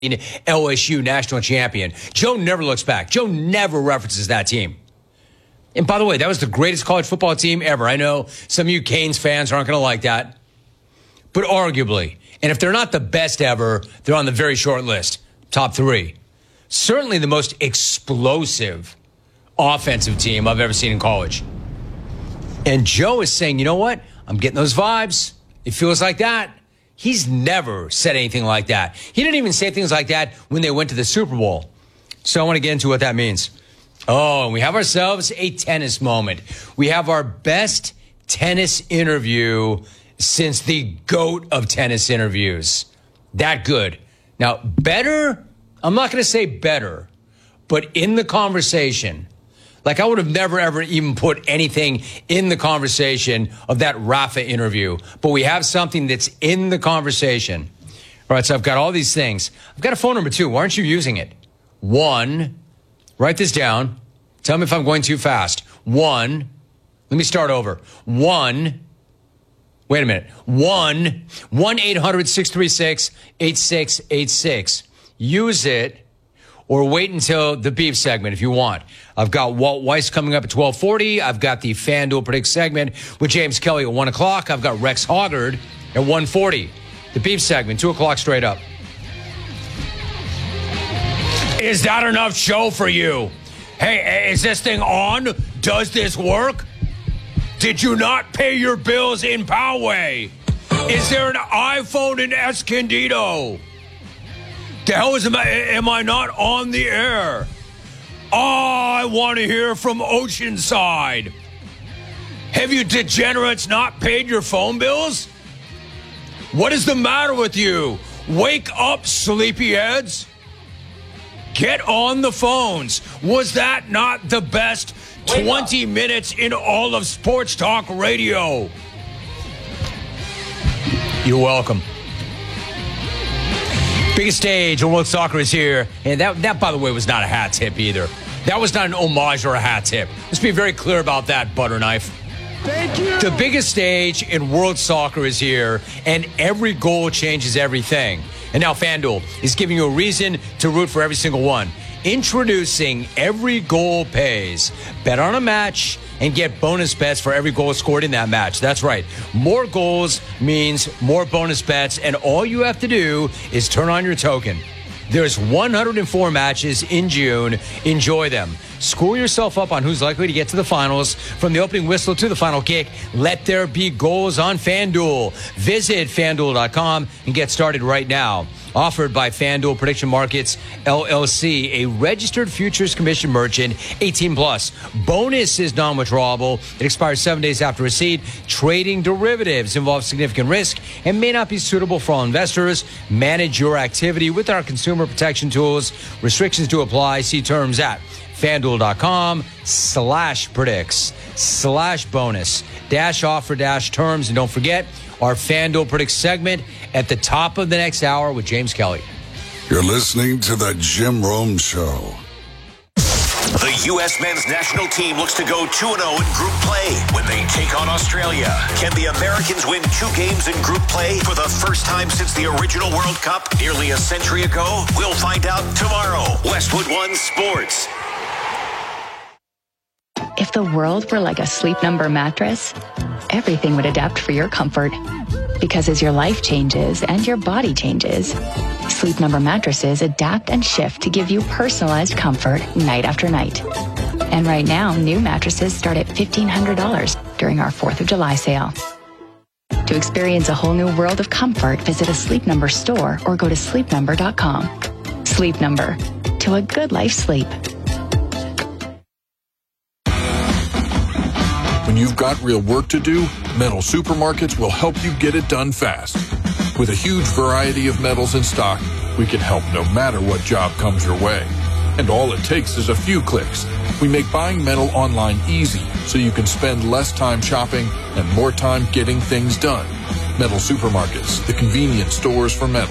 LSU national champion. Joe never looks back. Joe never references that team. And by the way, that was the greatest college football team ever. I know some of you Canes fans aren't going to like that. But arguably, and if they're not the best ever, they're on the very short list. Top 3. Certainly the most explosive offensive team I've ever seen in college. And Joe is saying, you know what? I'm getting those vibes. It feels like that. He's never said anything like that. He didn't even say things like that when they went to the Super Bowl. So I want to get into what that means. Oh, and we have ourselves a tennis moment. We have our best tennis interview since the GOAT of tennis interviews. That good. Now, better, I'm not going to say better, but in the conversation, like I would have never, ever even put anything in the conversation of that Rafa interview. But we have something that's in the conversation. All right, so I've got all these things. I've got a phone number, too. Why aren't you using it? 1, write this down. Tell me if I'm going too fast. 1, let me start over. 1, wait a minute. 1-800-636-8686. Use it. Or wait until the beef segment if you want. I've got Walt Weiss coming up at 12:40. I've got the FanDuel Predict segment with James Kelly at 1 o'clock. I've got Rex Hoggard at 1:40. The beef segment, 2 o'clock straight up. Is that enough show for you? Hey, is this thing on? Does this work? Did you not pay your bills in Poway? Is there an iPhone in Escondido? The hell am I not on the air? Oh, I want to hear from Oceanside. Have you degenerates not paid your phone bills? What is the matter with you? Wake up, sleepyheads. Get on the phones. Was that not the best 20 minutes in all of sports talk radio? You're welcome. Biggest stage on World Soccer is here. And that, by the way, was not a hat tip either. That was not an homage or a hat tip. Let's be very clear about that, Butterknife. Thank you. The biggest stage in World Soccer is here, and every goal changes everything. And now FanDuel is giving you a reason to root for every single one. Introducing Every Goal Pays. Bet on a match and get bonus bets for every goal scored in that match. That's right. More goals means more bonus bets, and all you have to do is turn on your token. There's 104 matches in June. Enjoy them. School yourself up on who's likely to get to the finals. From the opening whistle to the final kick, let there be goals on FanDuel. Visit FanDuel.com and get started right now. Offered by FanDuel Prediction Markets, LLC, a registered futures commission merchant, 18 plus. Bonus is non-withdrawable. It expires 7 days after receipt. Trading derivatives involves significant risk and may not be suitable for all investors. Manage your activity with our consumer protection tools. Restrictions do apply. See terms at FanDuel.com/predicts/bonus. Dash offer, dash terms. And don't forget our FanDuel Predicts segment at the top of the next hour with James Kelly. You're listening to the Jim Rome Show. The U.S. men's national team looks to go 2-0 in group play when they take on Australia. Can the Americans win 2 games in group play for the first time since the original World Cup nearly a century ago? We'll find out tomorrow. Westwood One Sports. If the world were like a Sleep Number mattress, everything would adapt for your comfort. Because as your life changes and your body changes, Sleep Number mattresses adapt and shift to give you personalized comfort night after night. And right now, new mattresses start at $1,500 during our 4th of July sale. To experience a whole new world of comfort, visit a Sleep Number store or go to sleepnumber.com. Sleep Number. To a good life sleep. When you've got real work to do, Metal Supermarkets will help you get it done fast. With a huge variety of metals in stock, we can help no matter what job comes your way. And all it takes is a few clicks. We make buying metal online easy so you can spend less time shopping and more time getting things done. Metal Supermarkets, the convenience stores for metal.